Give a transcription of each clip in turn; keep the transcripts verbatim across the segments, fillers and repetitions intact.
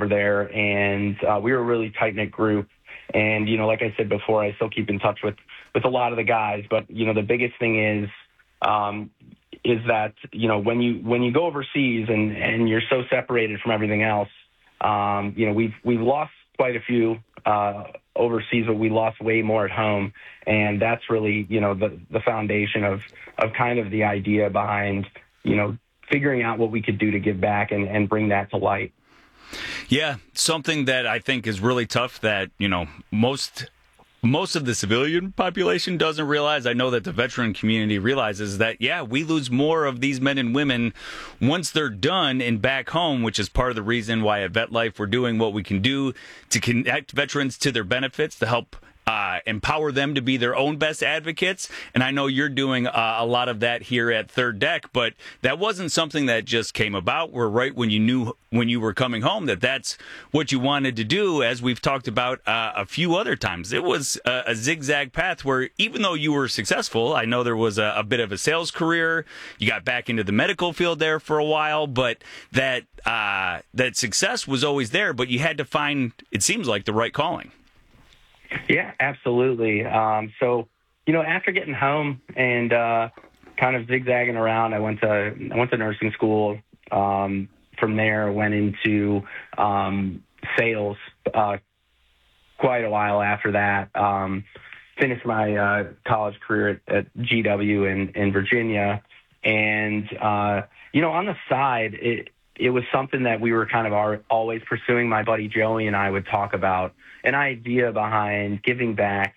over there, and uh, we were a really tight-knit group. And, you know, like I said before, I still keep in touch with, with a lot of the guys. But, you know, the biggest thing is um, is that, you know, when you when you go overseas and, and you're so separated from everything else, um, you know, we've, we've lost quite a few uh, overseas, but we lost way more at home. And that's really, you know, the, the foundation of, of kind of the idea behind, you know, figuring out what we could do to give back and, and bring that to light. Yeah, something that I think is really tough that, you know, most most of the civilian population doesn't realize. I know that the veteran community realizes that, yeah, we lose more of these men and women once they're done and back home, which is part of the reason why at VetLife we're doing what we can do to connect veterans to their benefits, to help Uh, empower them to be their own best advocates. And I know you're doing uh, a lot of that here at Third Deck, but that wasn't something that just came about. We're right when you knew when you were coming home that that's what you wanted to do, as we've talked about uh, a few other times. It was a, a zigzag path where even though you were successful, I know there was a, a bit of a sales career. You got back into the medical field there for a while, but that uh, that success was always there, but you had to find, it seems like, the right calling. Yeah, absolutely. Um, so, you know, after getting home and uh, kind of zigzagging around, I went to I went to nursing school. Um, from there, went into um, sales uh, quite a while after that. Um, finished my uh, college career at, at G W in, in Virginia. And, uh, you know, on the side, it, it was something that we were kind of our, always pursuing. My buddy Joey and I would talk about an idea behind giving back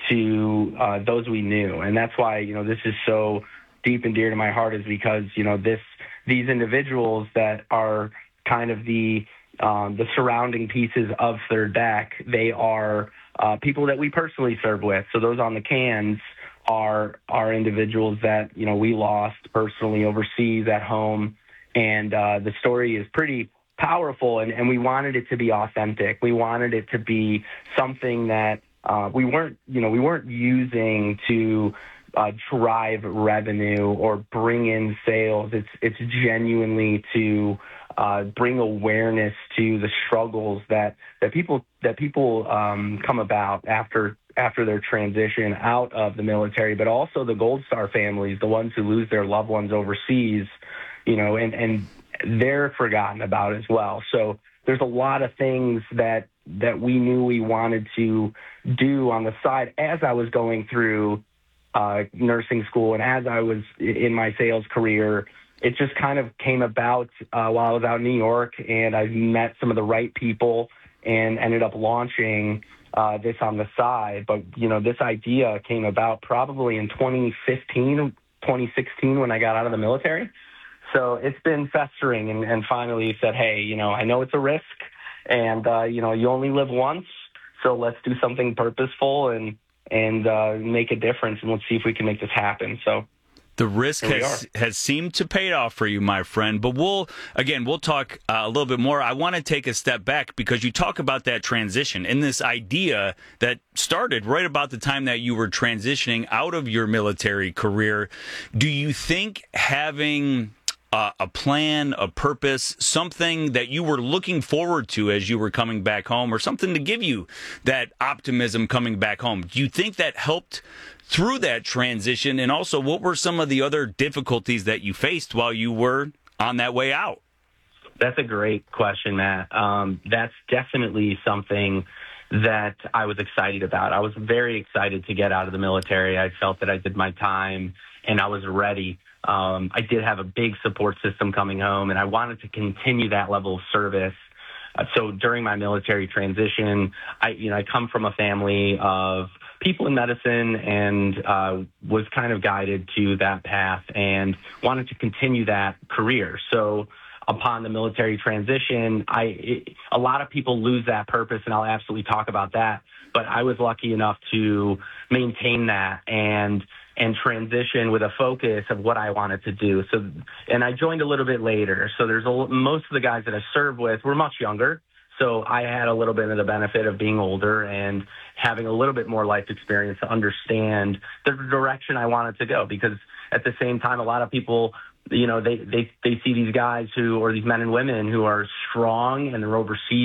to uh, those we knew. And that's why, you know, this is so deep and dear to my heart, is because, you know, this these individuals that are kind of the um, the surrounding pieces of Third Deck, they are uh, people that we personally serve with. So those on the cans are are individuals that, you know, we lost personally overseas, at home. And uh, the story is pretty powerful, and, and we wanted it to be authentic. We wanted it to be something that uh, we weren't, you know, we weren't using to uh, drive revenue or bring in sales. It's it's genuinely to uh, bring awareness to the struggles that that people that people um, come about after after their transition out of the military, but also the Gold Star families, the ones who lose their loved ones overseas, you know, and and. they're forgotten about as well. So there's a lot of things that that we knew we wanted to do on the side as I was going through uh, nursing school and as I was in my sales career. It just kind of came about uh, while I was out in New York, and I met some of the right people and ended up launching uh, this on the side. But, you know, this idea came about probably in twenty fifteen, twenty sixteen when I got out of the military. So it's been festering, and, and finally said, hey, you know, I know it's a risk, and, uh, you know, you only live once, so let's do something purposeful and and uh, make a difference, and let's see if we can make this happen. So the risk has, has seemed to pay off for you, my friend. But we'll, again, we'll talk uh, a little bit more. I want to take a step back because you talk about that transition and this idea that started right about the time that you were transitioning out of your military career. Do you think having Uh, a plan, a purpose, something that you were looking forward to as you were coming back home, or something to give you that optimism coming back home, do you think that helped through that transition? And also, what were some of the other difficulties that you faced while you were on that way out? That's a great question, Matt. Um, that's definitely something that I was excited about. I was very excited to get out of the military. I felt that I did my time and I was ready. Um, I did have a big support system coming home, and I wanted to continue that level of service. Uh, so during my military transition, I, you know, I come from a family of people in medicine, and uh, was kind of guided to that path and wanted to continue that career. So upon the military transition, I it, a lot of people lose that purpose, and I'll absolutely talk about that. But I was lucky enough to maintain that and and transition with a focus of what I wanted to do. So, and I joined a little bit later. So there's a, most of the guys that I served with were much younger. So I had a little bit of the benefit of being older and having a little bit more life experience to understand the direction I wanted to go. Because at the same time, a lot of people, you know, they, they, they see these guys who, or these men and women who are strong and they're overseas